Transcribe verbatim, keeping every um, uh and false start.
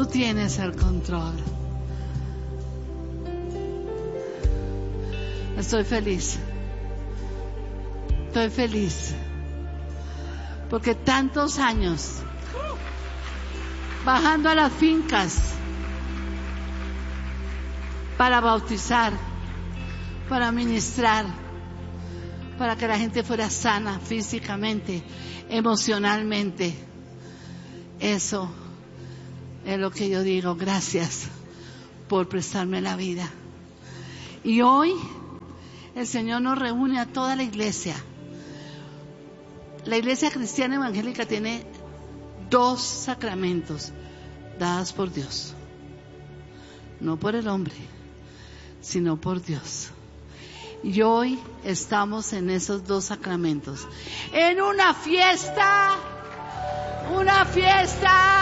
tú tienes el control. Estoy feliz. Estoy feliz. Porque tantos años bajando a las fincas para bautizar, para ministrar, para que la gente fuera sana físicamente, emocionalmente. Eso es lo que yo digo. Gracias por prestarme la vida. Y hoy el Señor nos reúne a toda la iglesia. La iglesia cristiana evangélica tiene dos sacramentos dados por Dios. No por el hombre, sino por Dios. Y hoy estamos en esos dos sacramentos. En una fiesta, una fiesta